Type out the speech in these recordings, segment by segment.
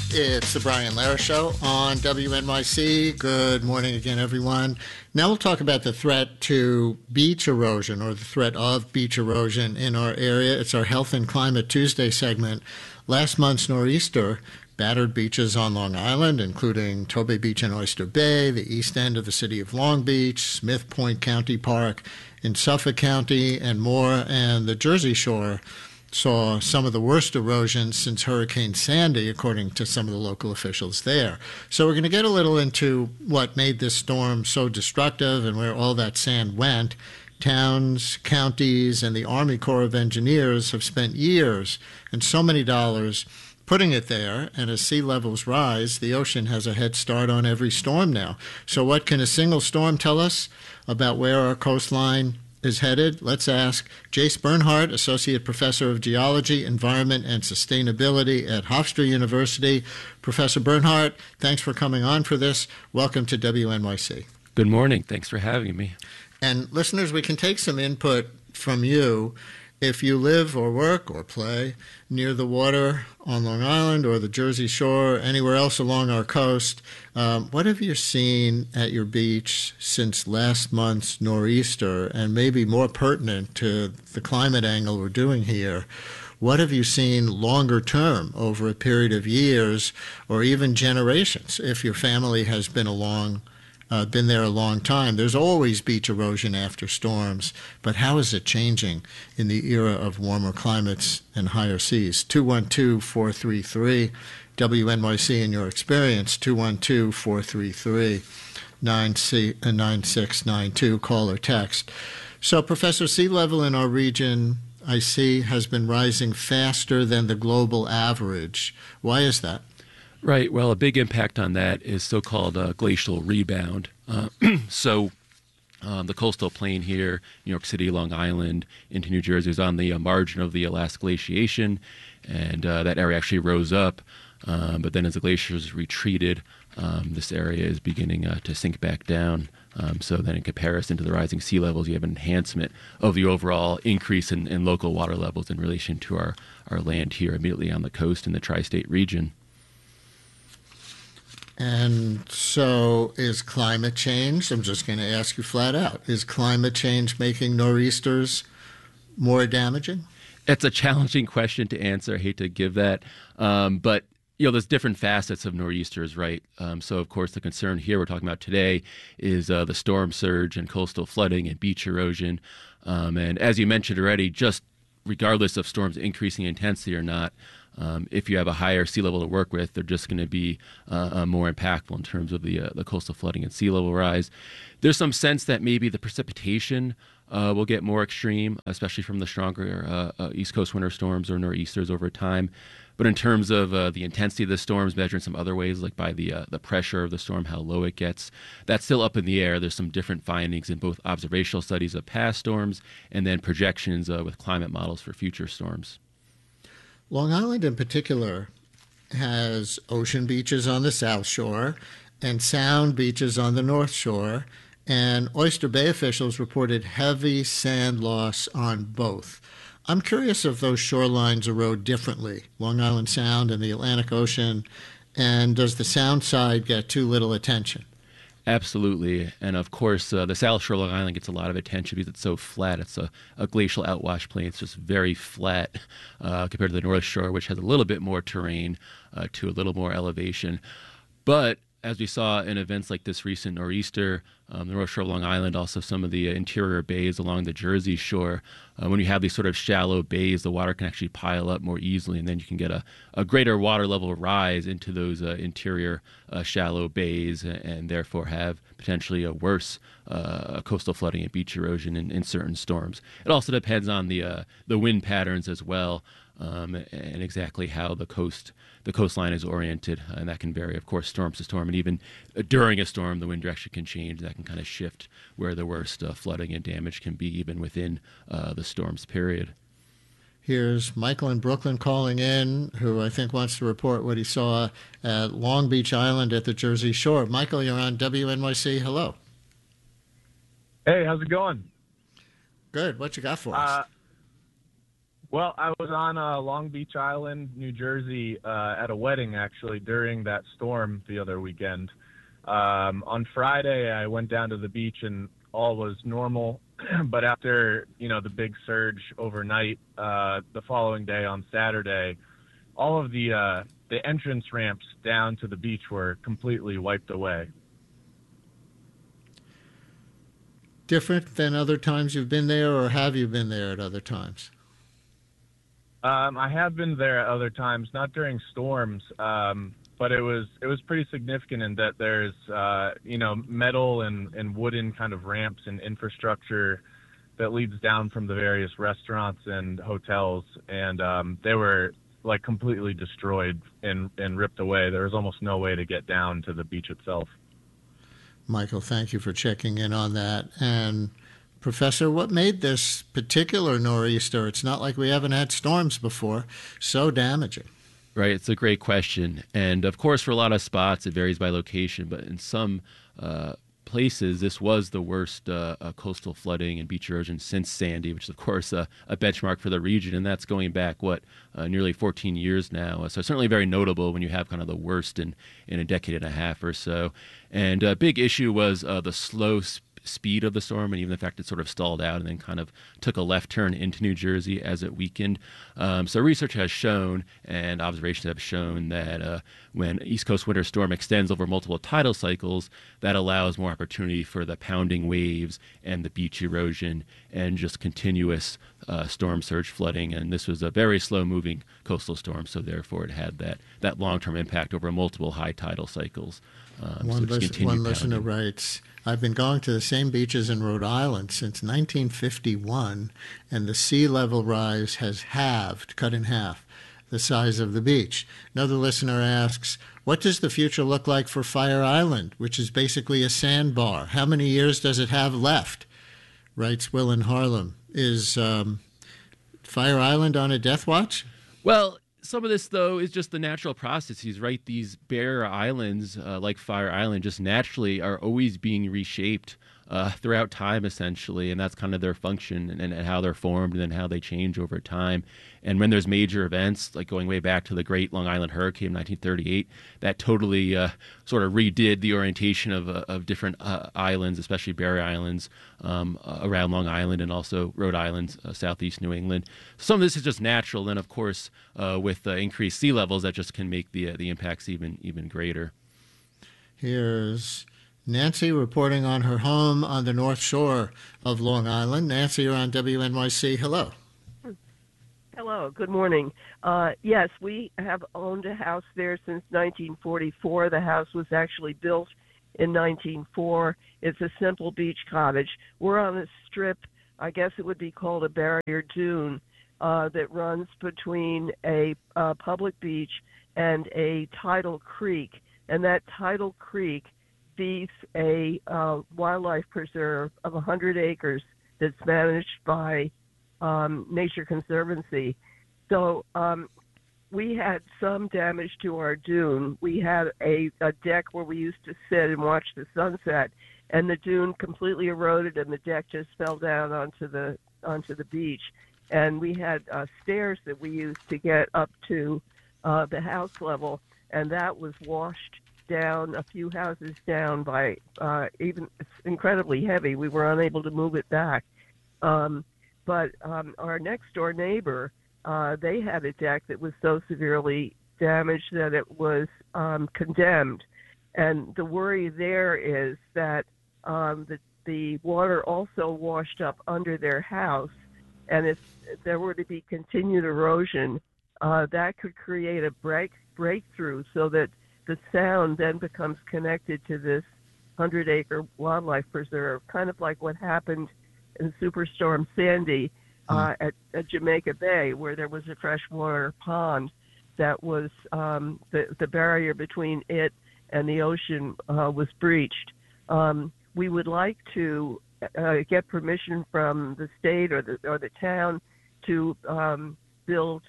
It's the Brian Lara Show on WNYC. Good morning again, everyone. Now we'll talk about the threat to beach erosion, or the threat of beach erosion in our area. It's our Health and Climate Tuesday segment. Last month's nor'easter battered beaches on Long Island, including Tobay Beach and Oyster Bay, the east end of the city of Long Beach, Smith Point County Park in Suffolk County, and more. And the Jersey Shore saw some of the worst erosion since Hurricane Sandy, according to some of the local officials there. So we're going to get a little into what made this storm so destructive and where all that sand went. Towns, counties, and the Army Corps of Engineers have spent years and so many dollars putting it there, and as sea levels rise, the ocean has a head start on every storm now. So what can a single storm tell us about where our coastline is headed? Let's ask Jace Bernhardt, Associate Professor of Geology, Environment, and Sustainability at Hofstra University. Professor Bernhardt, thanks for coming on for this. Welcome to WNYC. Good morning. Thanks for having me. And listeners, we can take some input from you. If you live or work or play near the water on Long Island or the Jersey Shore, anywhere else along our coast, what have you seen at your beach since last month's nor'easter? And maybe more pertinent to the climate angle we're doing here, what have you seen longer term over a period of years or even generations if your family has been there a long time? There's always beach erosion after storms, but how is it changing in the era of warmer climates and higher seas? 212-433 WNYC in your experience, 212-433-9692, call or text. So, Professor, sea level in our region, I see, has been rising faster than the global average. Why is that? Right. Well, a big impact on that is so-called glacial rebound. The coastal plain here, New York City, Long Island, into New Jersey, is on the margin of the Alaska glaciation, and that area actually rose up. But then as the glaciers retreated, this area is beginning to sink back down. So then in comparison to the rising sea levels, you have an enhancement of the overall increase in local water levels in relation to our land here immediately on the coast in the tri-state region. And so is climate change, I'm just going to ask you flat out, is climate change making nor'easters more damaging? It's a challenging question to answer. I hate to give that. But, there's different facets of nor'easters, right? So, of course, the concern here we're talking about today is the storm surge and coastal flooding and beach erosion. And as you mentioned already, just regardless of storms increasing intensity or not, if you have a higher sea level to work with, they're just going to be more impactful in terms of the coastal flooding and sea level rise. There's some sense that maybe the precipitation will get more extreme, especially from the stronger East Coast winter storms or nor'easters over time. But in terms of the intensity of the storms, measured in some other ways, like by the pressure of the storm, how low it gets, that's still up in the air. There's some different findings in both observational studies of past storms and then projections with climate models for future storms. Long Island in particular has ocean beaches on the South Shore and sound beaches on the North Shore, and Oyster Bay officials reported heavy sand loss on both. I'm curious if those shorelines erode differently, Long Island Sound and the Atlantic Ocean, and does the Sound side get too little attention? Absolutely. And of course, the South Shore of Long Island gets a lot of attention because it's so flat. It's a glacial outwash plain. It's just very flat compared to the North Shore, which has a little bit more terrain to a little more elevation. But as we saw in events like this recent nor'easter, the North Shore of Long Island, also some of the interior bays along the Jersey Shore, when you have these sort of shallow bays, the water can actually pile up more easily, and then you can get a greater water level rise into those interior shallow bays, and therefore have potentially a worse coastal flooding and beach erosion in certain storms. It also depends on the wind patterns as well, and exactly how the coastline is oriented, and that can vary, of course, storm to storm. And even during a storm, the wind direction can change. That can kind of shift where the worst flooding and damage can be, even within the storm's period. Here's Michael in Brooklyn calling in, who I think wants to report what he saw at Long Beach Island at the Jersey Shore. Michael, you're on WNYC. Hello. Hey, how's it going? Good. What you got for us? Well, I was on Long Beach Island, New Jersey, at a wedding actually during that storm the other weekend. On Friday, I went down to the beach and all was normal. But after, the big surge overnight, the following day on Saturday, all of the entrance ramps down to the beach were completely wiped away. Different than other times you've been there, or have you been there at other times? I have been there at other times, not during storms, but it was pretty significant in that there's metal and wooden kind of ramps and infrastructure that leads down from the various restaurants and hotels, and they were like completely destroyed and ripped away. There was almost no way to get down to the beach itself. Michael, thank you for checking in on that. And Professor, what made this particular nor'easter? It's not like we haven't had storms before, so damaging. Right, it's a great question. And of course, for a lot of spots, it varies by location, but in some places, this was the worst coastal flooding and beach erosion since Sandy, which is, of course, a benchmark for the region. And that's going back, nearly 14 years now. So certainly very notable when you have kind of the worst in a decade and a half or so. And a big issue was the slow speed of the storm, and even the fact it sort of stalled out and then kind of took a left turn into New Jersey as it weakened. So research has shown and observations have shown that when East Coast winter storm extends over multiple tidal cycles, that allows more opportunity for the pounding waves and the beach erosion and just continuous storm surge flooding. And this was a very slow moving coastal storm, so therefore it had that long-term impact over multiple high tidal cycles. One listener writes, I've been going to the same beaches in Rhode Island since 1951, and the sea level rise has cut in half, the size of the beach. Another listener asks, what does the future look like for Fire Island, which is basically a sandbar? How many years does it have left? Writes Will in Harlem. Is Fire Island on a death watch? Well, some of this, though, is just the natural processes, right? These barrier islands, like Fire Island, just naturally are always being reshaped throughout time, essentially, and that's kind of their function and how they're formed and then how they change over time. And when there's major events, like going way back to the Great Long Island Hurricane in 1938, that totally sort of redid the orientation of different islands, especially barrier islands around Long Island and also Rhode Island, southeast New England. Some of this is just natural. Then, of course, with increased sea levels, that just can make the impacts even greater. Here's Nancy reporting on her home on the North Shore of Long Island. Nancy, you're on WNYC. Hello. Hello. Good morning. Yes, we have owned a house there since 1944. The house was actually built in 1904. It's a simple beach cottage. We're on a strip, I guess it would be called a barrier dune, that runs between a public beach and a tidal creek. And that tidal creek feeds a wildlife preserve of 100 acres that's managed by Nature Conservancy. So we had some damage to our dune. We had a deck where we used to sit and watch the sunset, and the dune completely eroded, and the deck just fell down onto the beach. And we had stairs that we used to get up to the house level, and that was washed down a few houses down by even it's incredibly heavy. We were unable to move it back. But our next door neighbor, they had a deck that was so severely damaged that it was condemned. And the worry there is that the water also washed up under their house. And if there were to be continued erosion, that could create a breakthrough so that the sound then becomes connected to this 100-acre wildlife preserve, kind of like what happened in Superstorm Sandy at Jamaica Bay, where there was a freshwater pond that was the barrier between it and the ocean was breached. We would like to get permission from the state or the town to build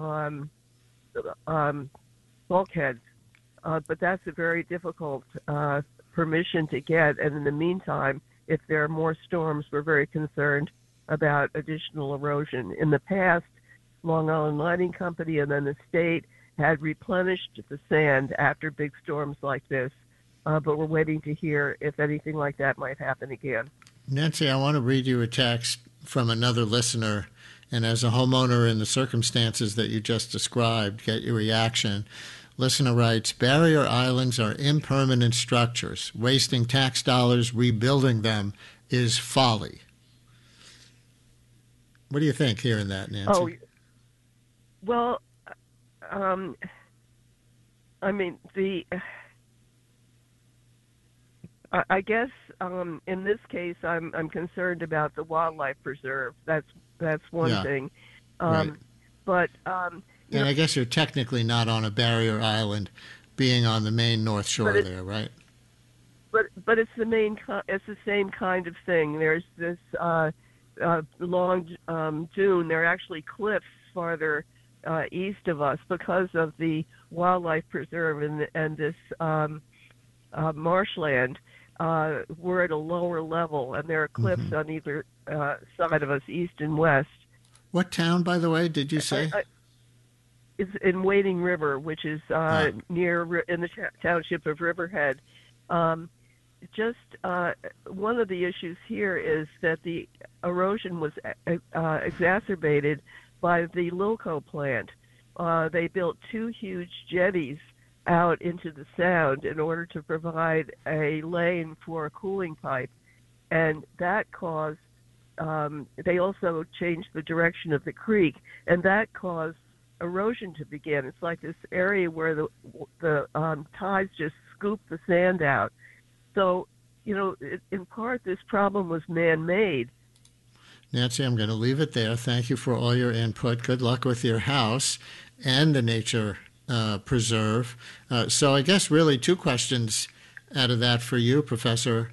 bulkheads, but that's a very difficult permission to get. And in the meantime, if there are more storms, we're very concerned about additional erosion. In the past, Long Island Mining Company and then the state had replenished the sand after big storms like this, but we're waiting to hear if anything like that might happen again. Nancy, I want to read you a text from another listener, and as a homeowner in the circumstances that you just described, get your reaction. Listener writes, barrier islands are impermanent structures. Wasting tax dollars rebuilding them is folly. What do you think hearing that, Nancy? Oh, well, I mean, I guess in this case, I'm concerned about the wildlife preserve. That's one thing. Right. But and I guess you're technically not on a barrier island, being on the main North Shore there, right? But it's it's the same kind of thing. There's this long dune. There are actually cliffs farther east of us because of the wildlife preserve and this marshland. We're at a lower level, and there are cliffs on either side of us, east and west. What town, by the way, did you say? It's in Wading River, which is near in the township of Riverhead. Just one of the issues here is that the erosion was exacerbated by the Lilco plant. They built 2 huge jetties out into the Sound in order to provide a lane for a cooling pipe, and that caused. They also changed the direction of the creek, and that caused erosion to begin. It's like this area where the tides just scoop the sand out. So, in part, this problem was man-made. Nancy, I'm going to leave it there. Thank you for all your input. Good luck with your house and the nature preserve. So I guess really 2 questions out of that for you, Professor.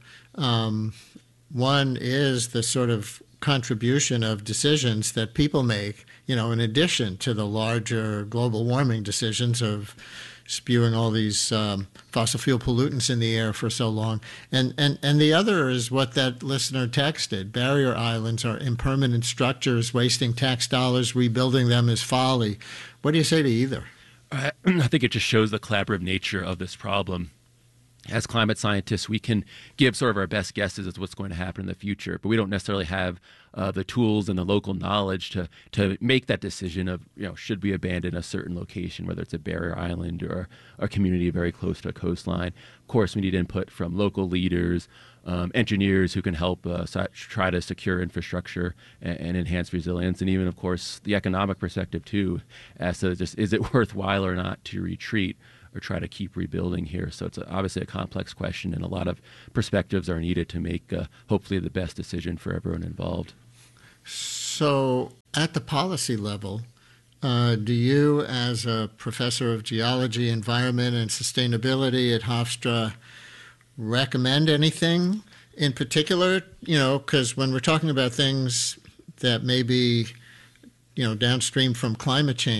One is the sort of contribution of decisions that people make, in addition to the larger global warming decisions of spewing all these fossil fuel pollutants in the air for so long. And the other is what that listener texted. Barrier islands are impermanent structures. Wasting tax dollars rebuilding them is folly. What do you say to either? I think it just shows the collaborative nature of this problem. As climate scientists, we can give sort of our best guesses as to what's going to happen in the future, but we don't necessarily have the tools and the local knowledge to make that decision of, should we abandon a certain location, whether it's a barrier island or a community very close to a coastline. Of course, we need input from local leaders, engineers who can help try to secure infrastructure and enhance resilience, and even, of course, the economic perspective, too, as to just is it worthwhile or not to retreat or try to keep rebuilding here. So it's obviously a complex question, and a lot of perspectives are needed to make hopefully the best decision for everyone involved. So at the policy level, do you, as a professor of geology, environment, and sustainability at Hofstra, recommend anything in particular? Because when we're talking about things that may be, downstream from climate change,